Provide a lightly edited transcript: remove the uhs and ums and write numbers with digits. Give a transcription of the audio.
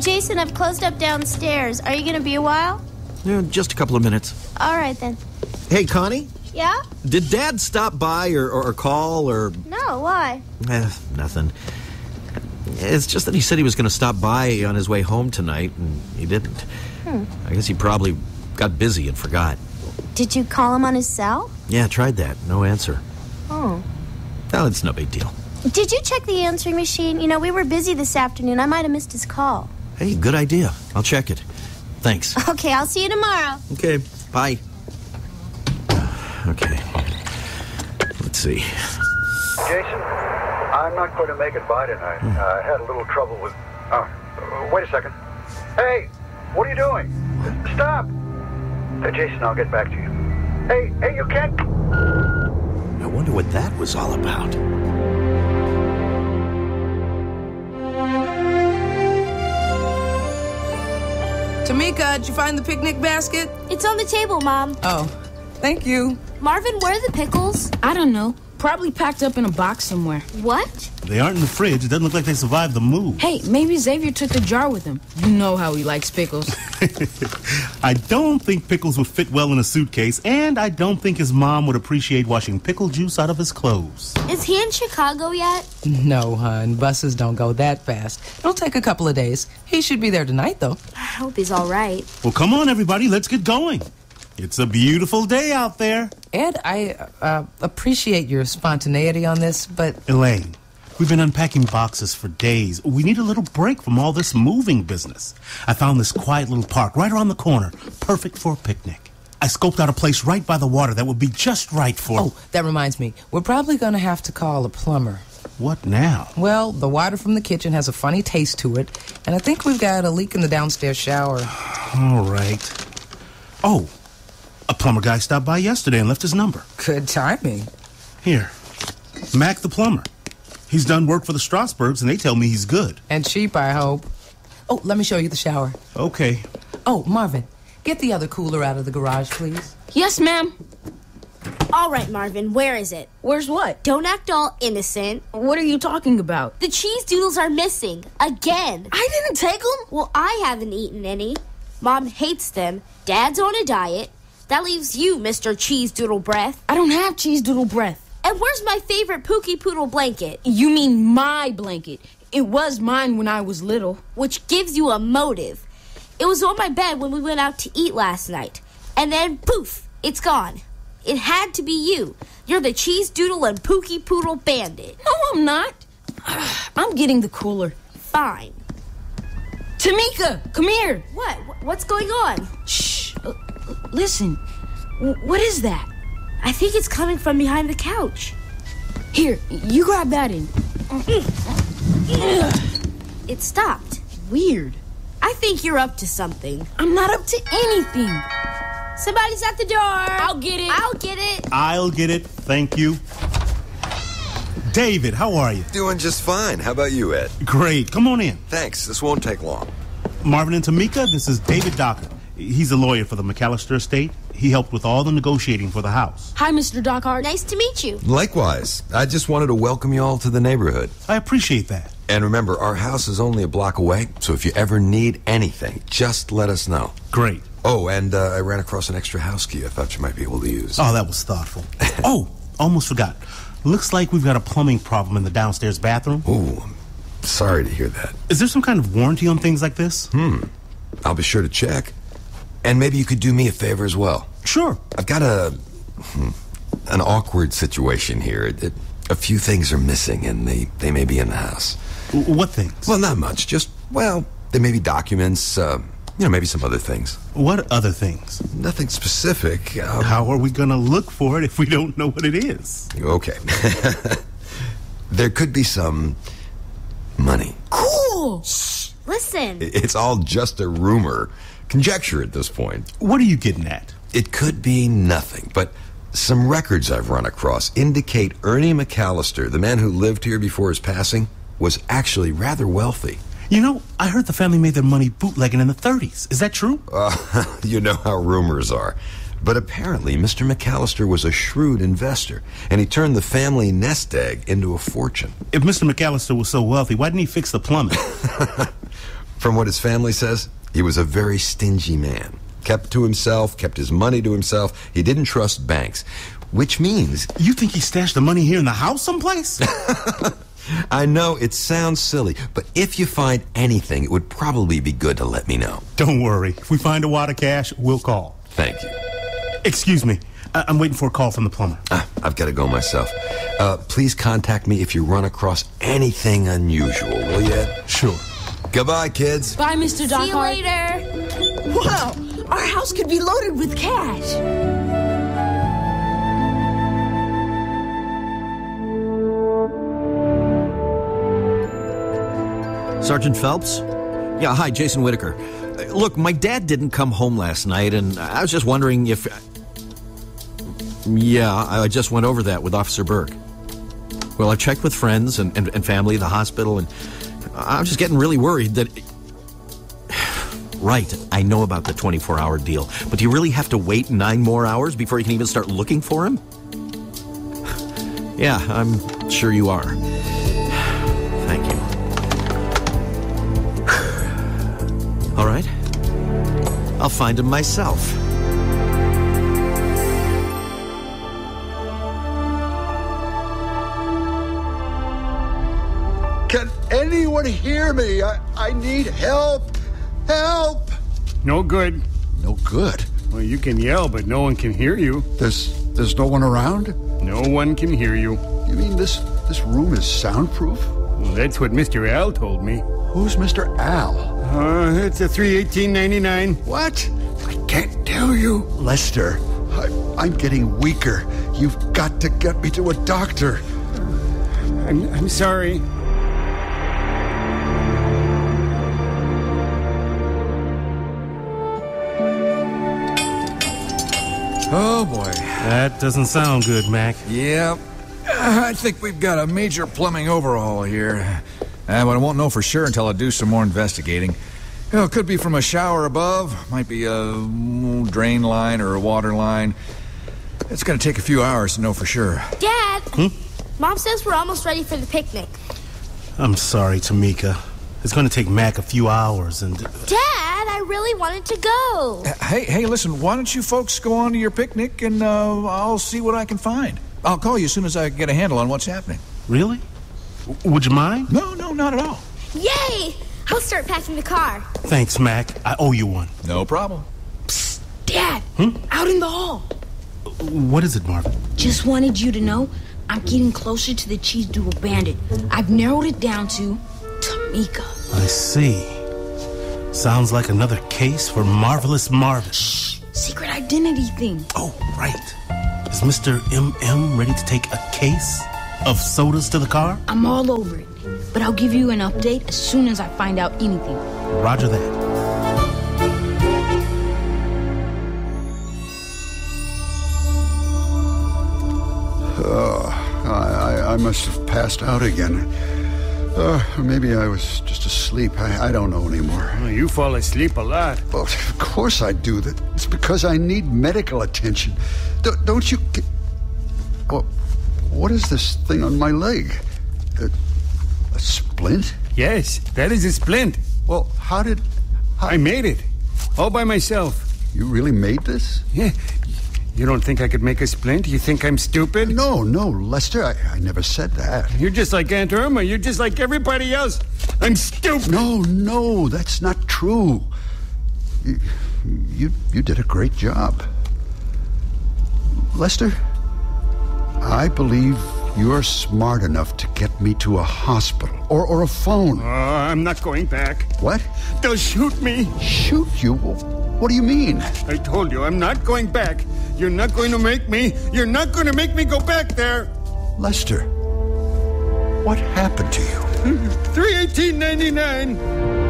Jason, I've closed up downstairs. Are you going to be a while? Yeah, just a couple of minutes. All right, then. Hey, Connie? Yeah? Did Dad stop by or call or... No, why? Nothing. It's just that he said he was going to stop by on his way home tonight, and he didn't. I guess he probably got busy and forgot. Did you call him on his cell? Yeah, tried that. No answer. Oh. Well, it's no big deal. Did you check the answering machine? You know, we were busy this afternoon. I might have missed his call. Hey, good idea. I'll check it. Thanks. Okay, I'll see you tomorrow. Okay, bye. Okay. Let's see. Jason, I'm not going to make it by tonight. I had a little trouble with... wait a second. Hey, what are you doing? Stop! Jason, I'll get back to you. Hey, you can't... I wonder what that was all about. Tamika, did you find the picnic basket? It's on the table, Mom. Oh, thank you. Marvin, where are the pickles? I don't know. Probably packed up in a box somewhere. What? They aren't in the fridge. It doesn't look like they survived the move. Hey, maybe Xavier took the jar with him. You know how he likes pickles. I don't think pickles would fit well in a suitcase, and I don't think his mom would appreciate washing pickle juice out of his clothes. Is he in Chicago yet? No, hon. Buses don't go that fast. It'll take a couple of days. He should be there tonight, though. I hope he's all right. Well, come on, everybody. Let's get going. It's a beautiful day out there. Ed, I appreciate your spontaneity on this, but... Elaine, we've been unpacking boxes for days. We need a little break from all this moving business. I found this quiet little park right around the corner, perfect for a picnic. I scoped out a place right by the water that would be just right for... Oh, that reminds me. We're probably going to have to call a plumber. What now? Well, the water from the kitchen has a funny taste to it, and I think we've got a leak in the downstairs shower. All right. Oh, a plumber guy stopped by yesterday and left his number. Good timing. Here, Mac the plumber. He's done work for the Strasburgs, and they tell me he's good. And cheap, I hope. Oh, let me show you the shower. Okay. Oh, Marvin, get the other cooler out of the garage, please. Yes, ma'am. All right, Marvin, where is it? Where's what? Don't act all innocent. What are you talking about? The cheese doodles are missing. Again. I didn't take them. Well, I haven't eaten any. Mom hates them. Dad's on a diet. That leaves you, Mr. Cheese Doodle Breath. I don't have cheese doodle breath. And where's my favorite Pookie Poodle blanket? You mean my blanket. It was mine when I was little. Which gives you a motive. It was on my bed when we went out to eat last night. And then, poof, it's gone. It had to be you. You're the Cheese Doodle and Pookie Poodle bandit. No, I'm not. I'm getting the cooler. Fine. Tamika, come here. What? What's going on? Shh. Listen. What is that? I think it's coming from behind the couch. Here, you grab that in. It stopped. Weird. I think you're up to something. I'm not up to anything. Somebody's at the door. I'll get it. I'll get it. I'll get it. Thank you. David, how are you? Doing just fine. How about you, Ed? Great. Come on in. Thanks. This won't take long. Marvin and Tamika, this is David Docker. He's a lawyer for the McAllister estate. He helped with all the negotiating for the house. Hi, Mr. Dockhart. Nice to meet you. Likewise. I just wanted to welcome you all to the neighborhood. I appreciate that. And remember, our house is only a block away, so if you ever need anything, just let us know. Great. Oh, and I ran across an extra house key I thought you might be able to use. Oh, that was thoughtful. Oh, almost forgot. Looks like we've got a plumbing problem in the downstairs bathroom. Oh, I'm sorry to hear that. Is there some kind of warranty on things like this? I'll be sure to check. And maybe you could do me a favor as well. Sure. I've got an awkward situation here. A few things are missing, and they may be in the house. What things? Well, not much. Just, well, there may be documents, maybe some other things. What other things? Nothing specific. How are we going to look for it if we don't know what it is? Okay. There could be some money. Cool. Shh. Listen. It's all just a rumor. Conjecture at this point. What are you getting at? It could be nothing, but some records I've run across indicate Ernie McAllister, the man who lived here before his passing, was actually rather wealthy. You know, I heard the family made their money bootlegging in the 30s. Is that true? You know how rumors are. But apparently, Mr. McAllister was a shrewd investor, and he turned the family nest egg into a fortune. If Mr. McAllister was so wealthy, why didn't he fix the plumbing? From what his family says, he was a very stingy man. Kept to himself, kept his money to himself. He didn't trust banks, which means... You think he stashed the money here in the house someplace? I know it sounds silly, but if you find anything, it would probably be good to let me know. Don't worry. If we find a wad of cash, we'll call. Thank you. Excuse me. I'm waiting for a call from the plumber. I've got to go myself. Please contact me if you run across anything unusual, will you, Ed? Sure. Goodbye, kids. Bye, Mr. Doc. See you later. Wow, our house could be loaded with cash. Sergeant Phelps? Yeah, hi, Jason Whitaker. Look, my dad didn't come home last night, and I was just wondering if... Yeah, I just went over that with Officer Burke. Well, I've checked with friends and family, the hospital, and I'm just getting really worried that... Right, I know about the 24-hour deal, but do you really have to wait 9 more hours before you can even start looking for him? Yeah, I'm sure you are. Thank you. All right. I'll find him myself. Can anyone hear me? I need help. Help! No good. No good. Well, you can yell, but no one can hear you. There's no one around? No one can hear you. You mean this room is soundproof? Well, that's what Mr. Al told me. Who's Mr. Al? It's a 318.99. What? I can't tell you. Lester, I'm getting weaker. You've got to get me to a doctor. I'm sorry. Oh, boy. That doesn't sound good, Mac. Yep. I think we've got a major plumbing overhaul here. But I won't know for sure until I do some more investigating. It could be from a shower above, might be a drain line or a water line. It's going to take a few hours to know for sure. Dad! Mom says we're almost ready for the picnic. I'm sorry, Tamika. It's going to take Mac a few hours and... Dad, I really wanted to go. Hey, listen, why don't you folks go on to your picnic and I'll see what I can find. I'll call you as soon as I get a handle on what's happening. Really? Would you mind? No, not at all. Yay! I'll start packing the car. Thanks, Mac. I owe you one. No problem. Psst, Dad, out in the hall. What is it, Marvin? Just wanted you to know I'm getting closer to the Cheese Doodle Bandit. I've narrowed it down to Tamika. I see. Sounds like another case for Marvelous Marvin. Shh, secret identity thing. Oh, right. Is Mr. M.M. ready to take a case of sodas to the car? I'm all over it, but I'll give you an update as soon as I find out anything. Roger that. I must have passed out again. Maybe I was just asleep. I don't know anymore. Oh, you fall asleep a lot. Well, of course I do. It's because I need medical attention. Don't you... Well, what is this thing on my leg? A splint? Yes, that is a splint. Well, how... I made it. All by myself. You really made this? Yeah. You don't think I could make a splint? You think I'm stupid? No, Lester. I never said that. You're just like Aunt Irma. You're just like everybody else. I'm stupid. No, that's not true. You did a great job. Lester, I believe you're smart enough to get me to a hospital or a phone. I'm not going back. What? They'll shoot me. Shoot you? What do you mean? I told you, I'm not going back. You're not going to make me go back there. Lester, what happened to you? 318.99.